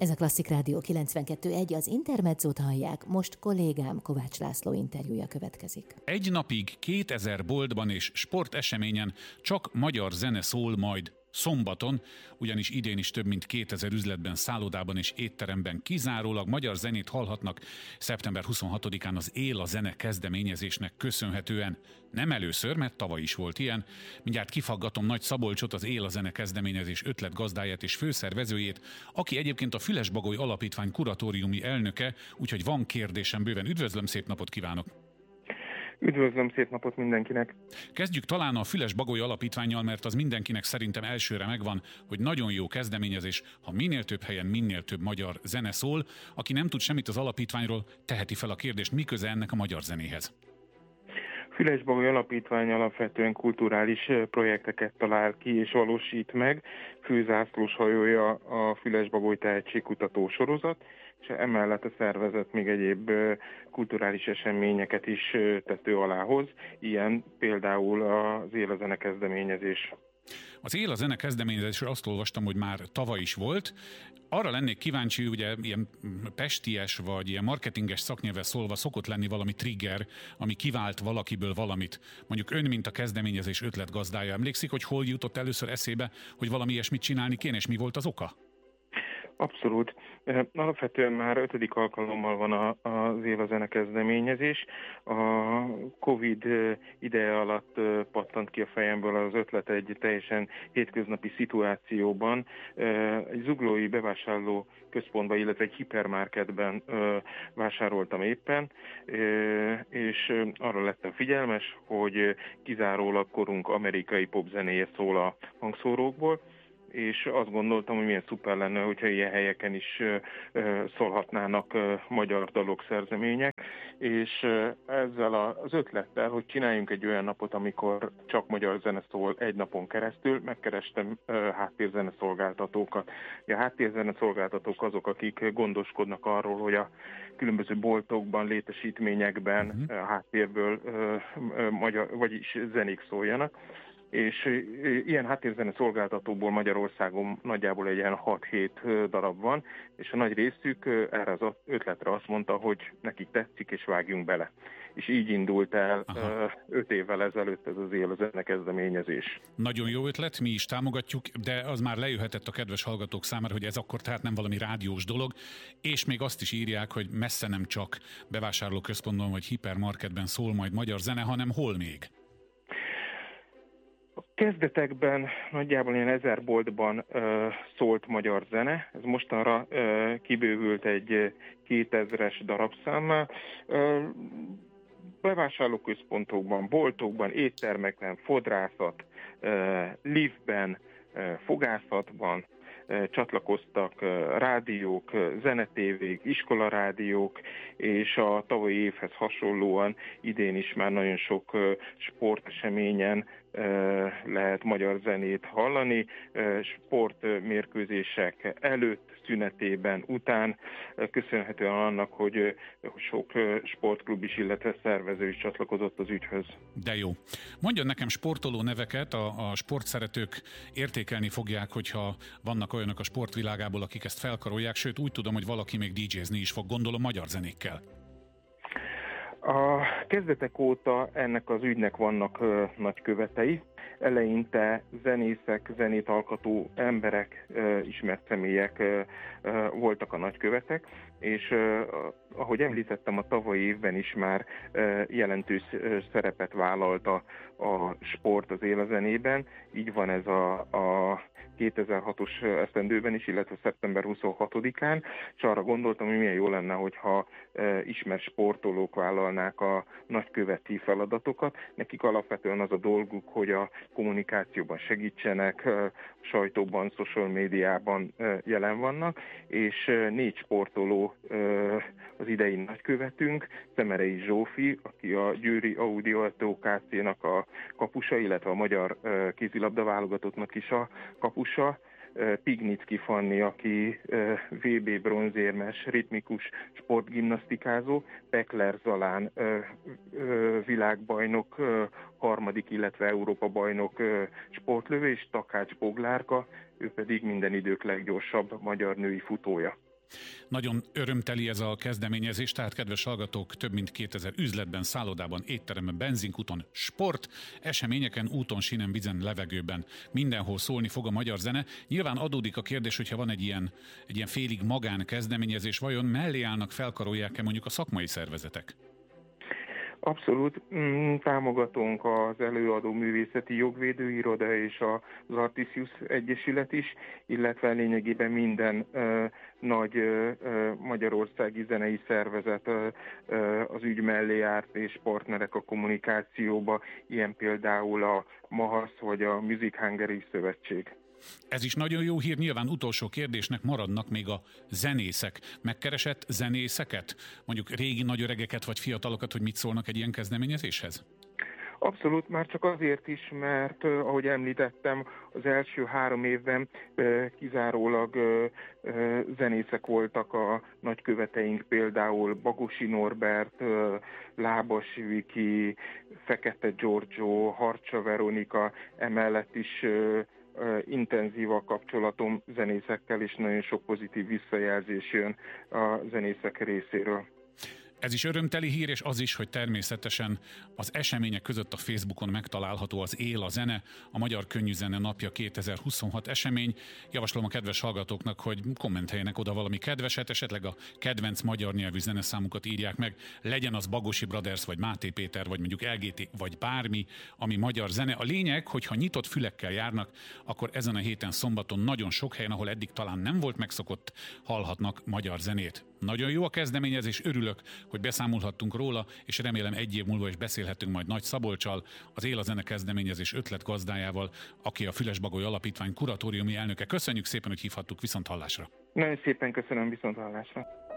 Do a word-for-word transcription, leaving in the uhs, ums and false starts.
Ez a Klasszik Rádió kilencvenkettő pont egy, az Intermezzót hallják, most kollégám Kovács László interjúja következik. Egy napig kétezer boltban és sporteseményen csak magyar zene szól majd szombaton, ugyanis idén is több mint kétezer üzletben, szállodában és étteremben kizárólag magyar zenét hallhatnak szeptember huszonhatodikán az Él a Zene kezdeményezésnek köszönhetően. Nem először, mert tavaly is volt ilyen. Mindjárt kifaggatom Nagy Szabolcsot, az Él a Zene kezdeményezés ötletgazdáját és főszervezőjét, aki egyébként a Füles-Bagoly Alapítvány kuratóriumi elnöke, úgyhogy van kérdésem bőven. Üdvözlöm, szép napot kívánok! Üdvözlöm, szép napot mindenkinek! Kezdjük talán a Füles-Bagoly Alapítvánnyal, mert az mindenkinek szerintem elsőre megvan, hogy nagyon jó kezdeményezés, ha minél több helyen minél több magyar zene szól. Aki nem tud semmit az alapítványról, teheti fel a kérdést, mi köze ennek a magyar zenéhez? Füles-Bagoly Alapítvány alapvetően kulturális projekteket talál ki és valósít meg. Főzászlós hajója a Füles-Bagoly tehetségkutató sorozat, és emellett a szervezet még egyéb kulturális eseményeket is tető alá hoz, ilyen például az Él a Zene kezdeményezés. Az Él a Zene kezdeményezésről azt olvastam, hogy már tavaly is volt. Arra lennék kíváncsi, ugye ilyen pesties vagy ilyen marketinges szaknyelvvel szólva szokott lenni valami trigger, ami kivált valakiből valamit. Mondjuk ön, mint a kezdeményezés ötletgazdája, emlékszik, hogy hol jutott először eszébe, hogy valami ilyesmit csinálni kéne, és mi volt az oka? Abszolút. Alapvetően már ötödik alkalommal van a, az Él a Zene kezdeményezés. A Covid ideje alatt pattant ki a fejemből az ötlet egy teljesen hétköznapi szituációban. Egy zuglói bevásárló központban, illetve egy hipermarketben vásároltam éppen, és arra lettem figyelmes, hogy kizárólag korunk amerikai popzenéje szól a hangszórókból, és azt gondoltam, hogy milyen szuper lenne, hogyha ilyen helyeken is szólhatnának magyar dalok, szerzemények, és ezzel az ötlettel, hogy csináljunk egy olyan napot, amikor csak magyar zene szól egy napon keresztül, megkerestem háttérzene szolgáltatókat. A háttérzene szolgáltatók azok, akik gondoskodnak arról, hogy a különböző boltokban, létesítményekben uh-huh. háttérből magyar, vagyis zenék szóljanak. És ilyen háttérzene szolgáltatóból Magyarországon nagyjából egy ilyen hat-hét darab van, és a nagy részük erre az ötletre azt mondta, hogy nekik tetszik, és vágjunk bele. És így indult el öt évvel ezelőtt ez az Él a Zene kezdeményezés. Nagyon jó ötlet, mi is támogatjuk, de az már lejöhetett a kedves hallgatók számára, hogy ez akkor tehát nem valami rádiós dolog, és még azt is írják, hogy messze nem csak bevásárlóközpontban vagy hipermarketben szól majd magyar zene, hanem hol még? Kezdetekben nagyjából ilyen ezer boltban ö, szólt magyar zene, ez mostanra ö, kibővült egy kétezres darabszámmá. Ö, bevásárlóközpontokban, boltokban, éttermekben, fodrászat, ö, liftben, ö, fogászatban ö, csatlakoztak ö, rádiók, ö, zenetévék, iskolarádiók, és a tavalyi évhez hasonlóan idén is már nagyon sok ö, sporteseményen lehet magyar zenét hallani, sportmérkőzések előtt, szünetében, után, köszönhetően annak, hogy sok sportklub is, illetve szervező is csatlakozott az ügyhöz. De jó. Mondjon nekem sportoló neveket, a, a sportszeretők értékelni fogják, hogyha vannak olyanok a sportvilágából, akik ezt felkarolják, sőt úgy tudom, hogy valaki még dé jézni is fog, gondolom magyar zenékkel. A kezdetek óta ennek az ügynek vannak ö, nagykövetei. Eleinte zenészek, zenét alkotó emberek, ö, ismert személyek ö, ö, voltak a nagykövetek, és ö, ahogy említettem, a tavalyi évben is már ö, jelentős ö, szerepet vállalt a, a sport az Él a Zenében. Így van ez a, a kétezer-hatos esztendőben is, illetve szeptember huszonhatodikán, és arra gondoltam, hogy milyen jó lenne, hogyha e, ismert sportolók vállalnák a nagyköveti feladatokat. Nekik alapvetően az a dolguk, hogy a kommunikációban segítsenek, e, sajtóban, social médiában e, jelen vannak, és e, négy sportoló e, az idei nagykövetünk, Szemerei Zsófi, aki a Győri Audio té ká cé-nak a kapusa, illetve a magyar e, kézilabda válogatottnak is a kapusa, Pignicki Fanni, aki vé bé bronzérmes, ritmikus sportgimnasztikázó, Pekler Zalán világbajnok, harmadik, illetve Európa bajnok sportlövő, és Takács Boglárka, ő pedig minden idők leggyorsabb magyar női futója. Nagyon örömteli ez a kezdeményezés, tehát kedves hallgatók, több mint kétezer üzletben, szállodában, étteremben, benzinkuton, sport, eseményeken, úton, sínen, vízen, levegőben mindenhol szólni fog a magyar zene. Nyilván adódik a kérdés, hogyha van egy ilyen, egy ilyen félig magán kezdeményezés, vajon mellé állnak, felkarolják-e mondjuk a szakmai szervezetek? Abszolút mm, támogatunk az Előadó Művészeti Jogvédőiroda és az Artisius Egyesület is, illetve lényegében minden ö, nagy ö, magyarországi zenei szervezet ö, ö, az ügy mellé árt, és partnerek a kommunikációba, ilyen például a MAHASZ vagy a Music Hungary Szövetség. Ez is nagyon jó hír, nyilván utolsó kérdésnek maradnak még a zenészek. Megkeresett zenészeket? Mondjuk régi nagyöregeket vagy fiatalokat, hogy mit szólnak egy ilyen kezdeményezéshez? Abszolút, már csak azért is, mert ahogy említettem, az első három évben kizárólag zenészek voltak a nagyköveteink, például Bagosi Norbert, Lábas Viki, Fekete Giorgio, Harcsa Veronika, emellett is intenzív a kapcsolatom zenészekkel, és nagyon sok pozitív visszajelzés jön a zenészek részéről. Ez is örömteli hír, és az is, hogy természetesen az események között a Facebookon megtalálható az Él a zene, a Magyar Könnyűzene Napja kétezer-huszonhat esemény. Javaslom a kedves hallgatóknak, hogy kommenteljenek oda valami kedveset, esetleg a kedvenc magyar nyelvű zeneszámukat írják meg, legyen az Bagosi Brothers, vagy Máté Péter, vagy mondjuk el gé té, vagy bármi, ami magyar zene. A lényeg, hogy ha nyitott fülekkel járnak, akkor ezen a héten szombaton nagyon sok helyen, ahol eddig talán nem volt megszokott, hallhatnak magyar zenét. Nagyon jó a kezdeményezés, örülök, hogy beszámolhattunk róla, és remélem egy év múlva is beszélhetünk majd Nagy Szabolccsal, az Él a zene kezdeményezés ötletgazdájával, aki a Füles-Bagoly Alapítvány kuratóriumi elnöke. Köszönjük szépen, hogy hívhattuk, viszont hallásra. Nagyon szépen köszönöm, viszont hallásra.